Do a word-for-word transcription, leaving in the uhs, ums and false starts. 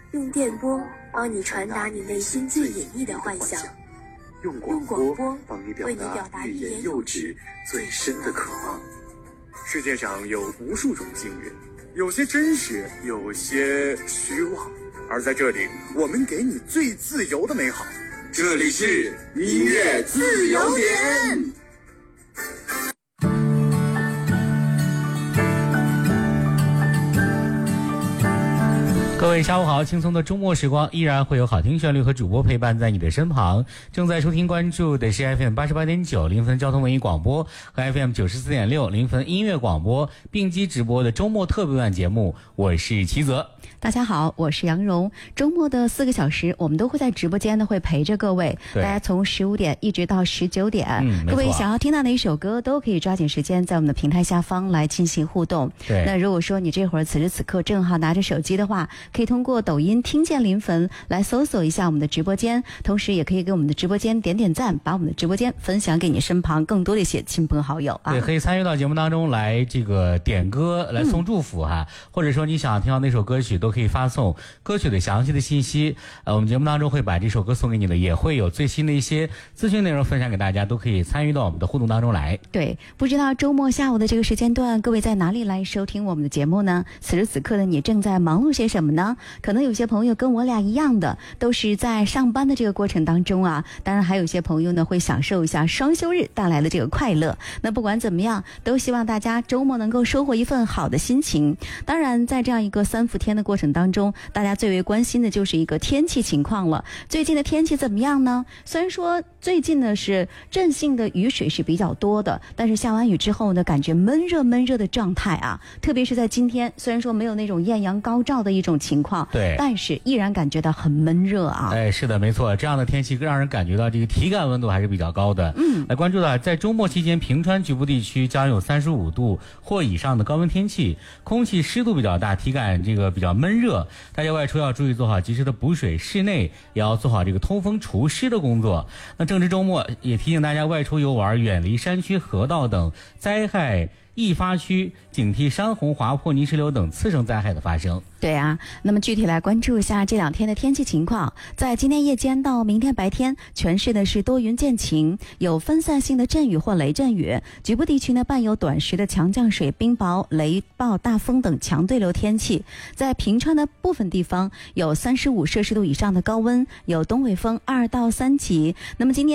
用电波帮你传达你内心最隐秘的幻想， 用广播帮你表达欲言又止最深的渴望。世界上有无数种幸运，有些真实，有些虚妄，而在这里，我们给你最自由的美好。这里是音乐自由点。 各位下午好，轻松的周末时光依然会有好听旋律和主播陪伴在你的身旁。正在收听关注的是 F M 八十八点九临汾交通文艺广播和 F M 九十四点六临汾音乐广播并机直播的周末特别版节目，我是齐泽。 大家好，我是杨蓉。周末的四个小时，我们都会在直播间呢，会陪着各位，大家从十五点一直到十九点。 嗯， 各位想要听到哪一首歌，都可以抓紧时间在我们的平台下方来进行互动。 对， 那如果说你这会儿此时此刻正好拿着手机的话，可以通过抖音听见临汾来搜索一下我们的直播间，同时也可以给我们的直播间点点赞，把我们的直播间分享给你身旁更多的一些亲朋好友啊。 对，可以参与到节目当中来这个点歌来送祝福哈、嗯，或者说你想听到哪首歌曲都可以发送歌曲的详细的信息，呃，我们节目当中会把这首歌送给你的，也会有最新的一些资讯内容分享给大家，都可以参与到我们的互动当中来。 对，不知道周末下午的这个时间段，各位在哪里来收听我们的节目呢？此时此刻的你正在忙碌些什么呢？可能有些朋友跟我俩一样的，都是在上班的这个过程当中啊，当然还有些朋友呢会享受一下双休日带来的这个快乐。那不管怎么样，都希望大家周末能够收获一份好的心情。当然在这样一个三伏天的过程当中，大家最为关心的就是一个天气情况了。最近的天气怎么样呢？虽然说最近呢是阵性的雨水是比较多的，但是下完雨之后呢，感觉闷热闷热的状态啊，特别是在今天，虽然说没有那种艳阳高照的一种情况， 对， 但是依然感觉到很闷热啊。 哎，是的，没错，这样的天气让人感觉到这个体感温度还是比较高的。嗯，来关注到在周末期间，平川局部地区将有三十五度或以上的高温天气，空气湿度比较大，体感这个比较闷热，大家外出要注意做好及时的补水，室内也要做好这个通风除湿的工作。那正值周末，也提醒大家外出游玩，远离山区、河道等灾害易发区，警惕山洪、滑坡、泥石流等次生灾害的发生。 对啊，那么具体来关注一下这两天的天气情况。在今天夜间到明天白天，全市的是多云见晴，有分散性的阵雨或雷阵雨，局部地区呢伴有短时的强降水、冰雹、雷暴、大风等强对流天气。在平川的部分地方有三十五摄氏度以上的高温，有东北风二到三级。那么今天